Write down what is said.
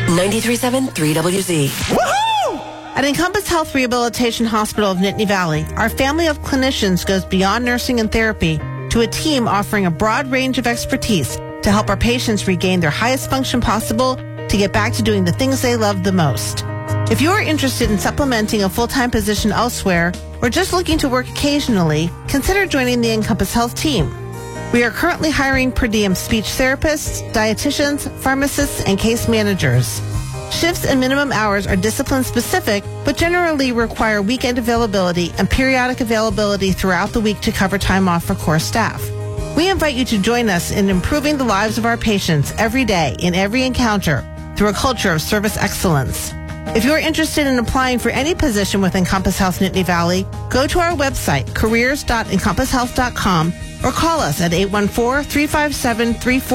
93.7 3WZ. Woohoo! At Encompass Health Rehabilitation Hospital of Nittany Valley, our family of clinicians goes beyond nursing and therapy to a team offering a broad range of expertise to help our patients regain their highest function possible to get back to doing the things they love the most. If you are interested in supplementing a full-time position elsewhere or just looking to work occasionally, consider joining the Encompass Health team. We are currently hiring per diem speech therapists, dietitians, pharmacists, and case managers. Shifts and minimum hours are discipline specific, but generally require weekend availability and periodic availability throughout the week to cover time off for core staff. We invite you to join us in improving the lives of our patients every day in every encounter through a culture of service excellence. If you're interested in applying for any position with Encompass Health Nittany Valley, go to our website, careers.encompasshealth.com, or call us at 814-357-34